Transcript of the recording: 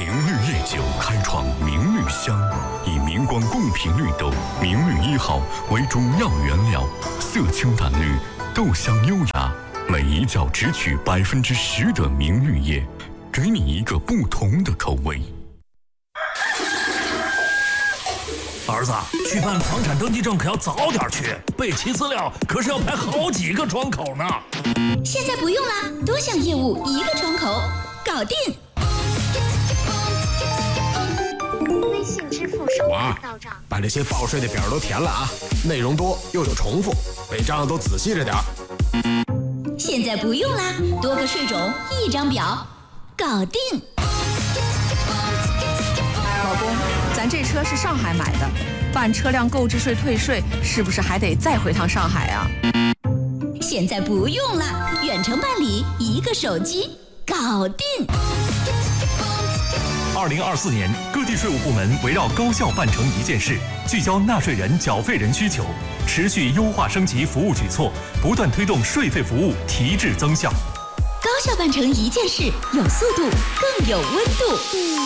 明绿烈酒开创明绿香，以明光贡品绿豆明绿1号为主要原料，色清淡绿，豆香优雅，每一角只取10%的明绿叶，给你一个不同的口味。 儿子，去办房产登记证可要早点去，备齐资料可是要排好几个窗口呢。 现在不用了，多项业务一个窗口，搞定。 微信支付收款到账。 把这些报税的表都填了啊，内容多又有重复，每张都仔细着点。 现在不用啦，多个税种一张表，搞定。 老公，咱这车是上海买的，办车辆购置税退税是不是还得再回趟上海啊？ 现在不用了，远程办理，一个手机，搞定。 2024年，各地税务部门围绕高效办成一件事，聚焦纳税人、缴费人需求，持续优化升级服务举措，不断推动税费服务提质增效。 高效办成一件事，有速度，更有温度。